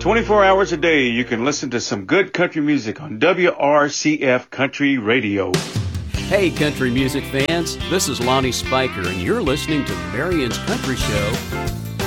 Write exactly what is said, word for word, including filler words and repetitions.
twenty-four hours a day, you can listen to some good country music on W R C F Country Radio. Hey, country music fans, this is Lonnie Spiker, and you're listening to Marion's Country Show.